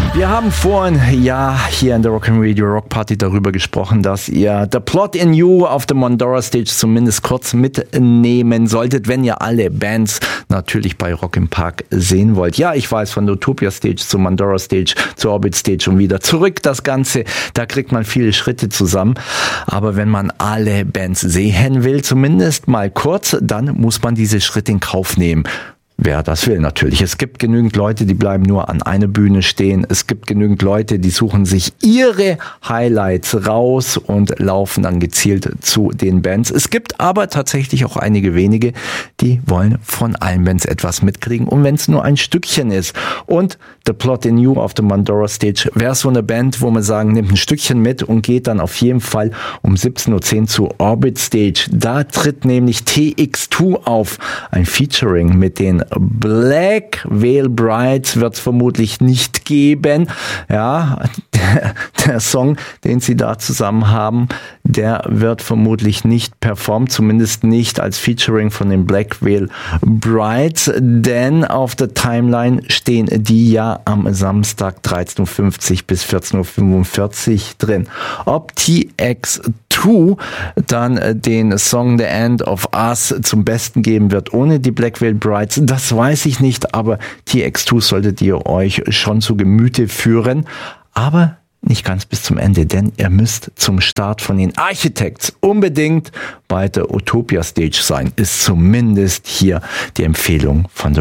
Wir haben vorhin hier in der Rock'n Radio Rock Party darüber gesprochen, dass ihr The Plot in You auf der Mandora Stage zumindest kurz mitnehmen solltet, wenn ihr alle Bands natürlich bei Rock im Park sehen wollt. Ja, ich weiß, von der Utopia Stage zur Mandora Stage zur Orbit Stage und wieder zurück das Ganze, da kriegt man viele Schritte zusammen. Aber wenn man alle Bands sehen will, zumindest mal kurz, dann muss man diese Schritte in Kauf nehmen. Wer das will natürlich. Es gibt genügend Leute, die bleiben nur an einer Bühne stehen. Es gibt genügend Leute, die suchen sich ihre Highlights raus und laufen dann gezielt zu den Bands. Es gibt aber tatsächlich auch einige wenige, die wollen von allen Bands etwas mitkriegen. Und wenn es nur ein Stückchen ist. Und The Plot in You auf der Mandora Stage wäre so eine Band, wo man sagen, nimmt ein Stückchen mit und geht dann auf jeden Fall um 17.10 Uhr zur Orbit Stage. Da tritt nämlich TX2 auf. Ein Featuring mit den Black Veil Brides wird es vermutlich nicht geben. Ja, der Song, den sie da zusammen haben, der wird vermutlich nicht performt, zumindest nicht als Featuring von den Black Veil Brides, denn auf der Timeline stehen die ja am Samstag 13.50 Uhr bis 14.45 Uhr drin. Ob TX2 dann den Song The End of Us zum Besten geben wird ohne die Black Veil Brides, das weiß ich nicht, aber TX2 solltet ihr euch schon zu Gemüte führen, aber nicht ganz bis zum Ende, denn ihr müsst zum Start von den Architects unbedingt bei der Utopia Stage sein, ist zumindest hier die Empfehlung von der